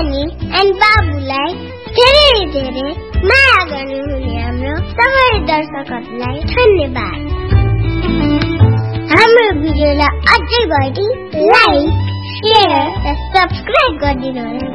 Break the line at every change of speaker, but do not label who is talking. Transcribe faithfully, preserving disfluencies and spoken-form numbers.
नानी एन्ड बाबुलाई धेरै धेरै माया गर्नुहुने हाम्रो सबै दर्शकहरूलाई धन्यवाद। हाम्रो भिडियोलाई अझै बढी लाइक, शेयर र सब्स्क्राइब गरिदिनुहोला।